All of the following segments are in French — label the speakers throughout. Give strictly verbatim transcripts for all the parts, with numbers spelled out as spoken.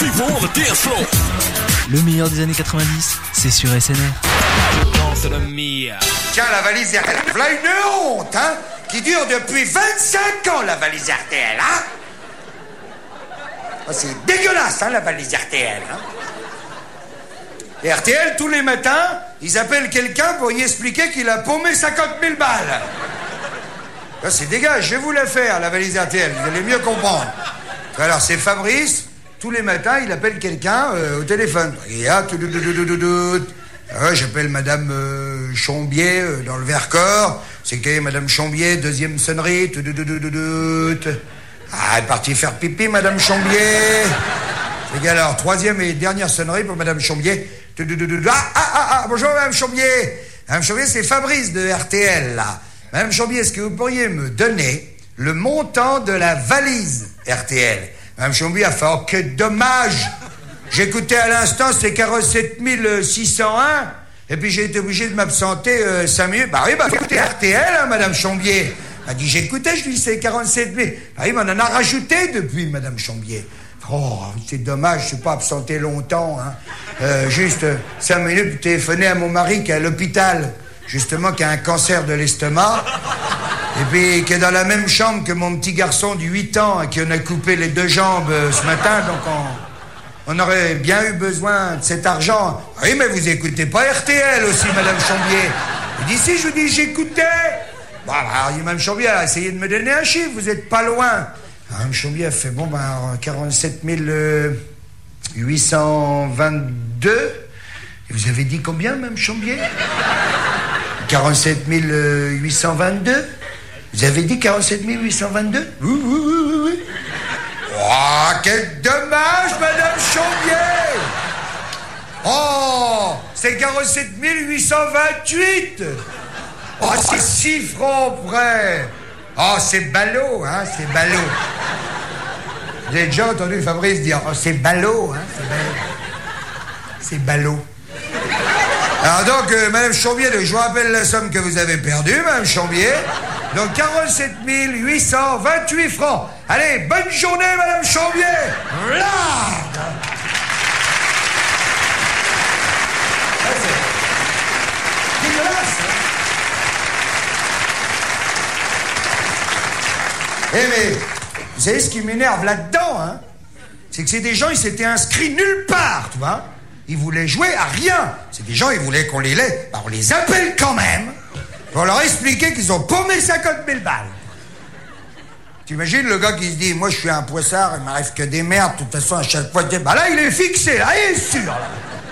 Speaker 1: people on the dance floor.
Speaker 2: Le meilleur des années quatre-vingt-dix, c'est sur S N R.
Speaker 1: Danse de Mia.
Speaker 3: Tiens, la valise R T L. Voilà une honte, hein, qui dure depuis vingt-cinq ans, la valise R T L, hein. Oh, c'est dégueulasse, hein, la valise R T L, hein. Et R T L, tous les matins, ils appellent quelqu'un pour y expliquer qu'il a paumé cinquante mille balles. Là, c'est dégage, je vais vous la faire, la valise R T L, vous allez mieux comprendre. Alors, c'est Fabrice, tous les matins, il appelle quelqu'un euh, au téléphone. Et là, tout, tout, tout, tout, tout, tout. Alors, j'appelle Madame euh, Chambier euh, dans le Vercors. C'est que Madame Chambier, deuxième sonnerie. Tout, tout, tout, tout, tout, tout. Ah, elle est partie faire pipi, Madame Chambier. C'est alors, troisième et dernière sonnerie pour Madame Chambier. Tout, tout, tout, tout. Ah, ah, ah, ah, bonjour Madame Chambier. Madame Chambier, c'est Fabrice de R T L, là. Madame Chambier, est-ce que vous pourriez me donner le montant de la valise R T L? Madame Chambier a fait, oh, que dommage. J'écoutais à l'instant, c'est quarante-sept mille six cent un, et puis j'ai été obligé de m'absenter euh, cinq minutes. Bah oui, bah écoutez R T L, hein, Madame Chambier. Elle a dit, j'écoutais, je lui dis, c'est quarante-sept mille. Bah oui, mais on en a rajouté depuis, Madame Chambier. Oh, c'est dommage, je ne suis pas absenté longtemps, hein. Euh, juste euh, cinq minutes, pour téléphoner à mon mari qui est à l'hôpital, justement, qui a un cancer de l'estomac, et puis qui est dans la même chambre que mon petit garçon de huit ans, à qui on a coupé les deux jambes euh, ce matin, donc on, on aurait bien eu besoin de cet argent. Oui, mais vous écoutez pas R T L aussi, Madame Chambier. Il dit, si, je vous dis, j'écoutais. Bon, alors, Madame Chambier a essayé de me donner un chiffre, vous êtes pas loin. Madame Chambier a fait, bon, ben, quarante-sept mille huit cent vingt-deux. Et vous avez dit combien, Madame Chambier? quarante-sept mille huit cent vingt-deux. Vous avez dit quarante-sept mille huit cent vingt-deux? Oui, oui, oui, oui, oui. Oh, quel dommage, Madame Chambier! Oh, c'est quarante-sept mille huit cent vingt-huit! Oh, c'est six francs près! Oh, c'est ballot, hein, c'est ballot. Vous avez déjà entendu Fabrice dire, oh, c'est ballot, hein, c'est ballot. C'est ballot. Alors donc, euh, Madame Chambier, je vous rappelle la somme que vous avez perdue, Madame Chambier. Donc, quarante-sept mille huit cent vingt-huit francs. Allez, bonne journée, Madame Chambier. Là. C'est dégueulasse, hein. Eh mais, vous savez ce qui m'énerve là-dedans, hein? C'est que c'est des gens, ils s'étaient inscrits nulle part, tu vois. Ils voulaient jouer à rien. C'est des gens, ils voulaient qu'on les laisse. Bah, on les appelle quand même pour leur expliquer qu'ils ont paumé cinquante mille balles. T'imagines le gars qui se dit, moi je suis un poissard, il m'arrive que des merdes, de toute façon à chaque fois, bah là il est fixé, là il est sûr, là.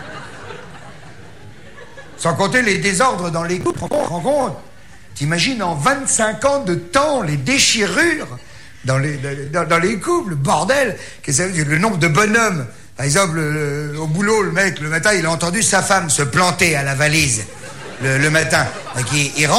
Speaker 3: Sans compter les désordres dans les couples, tu te rends compte? T'imagines en vingt-cinq ans de temps, les déchirures dans les, dans, dans les couples, le bordel, le nombre de bonhommes. Par exemple, le, au boulot, le mec, le matin, il a entendu sa femme se planter à la valise le, le matin. Donc, il, il rentre